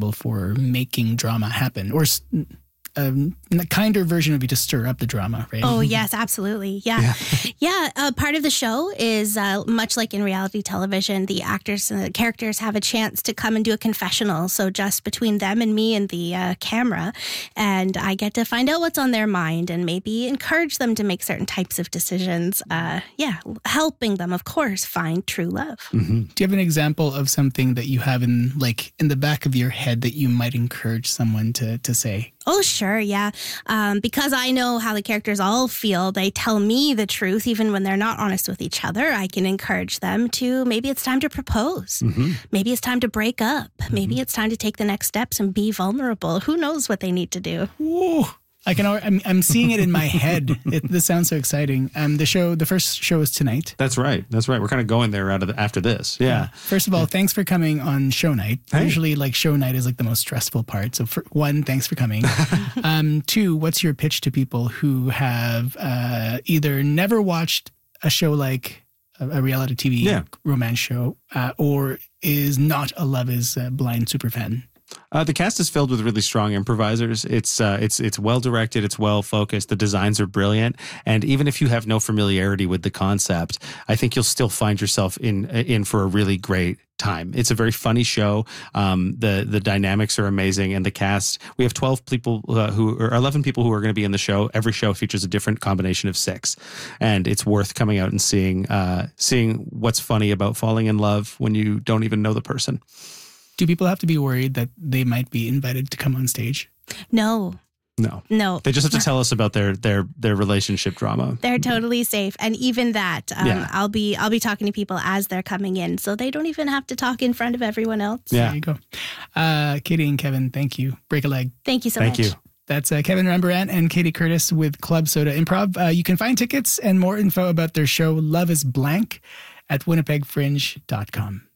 responsible for making drama happen, or a kinder version would be to stir up the drama, right? Oh, yes, absolutely. Yeah. Part of the show is much like in reality television, the actors and the characters have a chance to come and do a confessional. So just between them and me and the camera, and I get to find out what's on their mind and maybe encourage them to make certain types of decisions. Helping them, of course, find true love. Mm-hmm. Do you have an example of something that you have in the back of your head that you might encourage someone to say? Oh, sure, yeah. Because I know how the characters all feel, they tell me the truth, even when they're not honest with each other. I can encourage them to, maybe it's time to propose. Mm-hmm. Maybe it's time to break up. Mm-hmm. Maybe it's time to take the next steps and be vulnerable. Who knows what they need to do? Ooh. I'm seeing it in my head. This sounds so exciting. The first show is tonight. That's right. We're kind of going there after this. Yeah. First of all, thanks for coming on show night. Hey. Usually, show night is the most stressful part. So, one, thanks for coming. 2, what's your pitch to people who have either never watched a show like a reality TV romance show, or is not a Love is Blind superfan? The cast is filled with really strong improvisers. It's well directed. It's well focused. The designs are brilliant. And even if you have no familiarity with the concept, I think you'll still find yourself in for a really great time. It's a very funny show. The dynamics are amazing, and the cast. We have 11 people who are going to be in the show. Every show features a different combination of 6, and it's worth coming out and seeing what's funny about falling in love when you don't even know the person. Do people have to be worried that they might be invited to come on stage? No. They just have to tell us about their relationship drama. They're totally safe. And even that, I'll be talking to people as they're coming in, so they don't even have to talk in front of everyone else. Yeah. There you go. Katie and Kevin, thank you. Break a leg. Thank you so much. Thank you. That's Kevin Rambarant and Katie Curtis with Club Soda Improv. You can find tickets and more info about their show, Love is Blank, at winnipegfringe.com.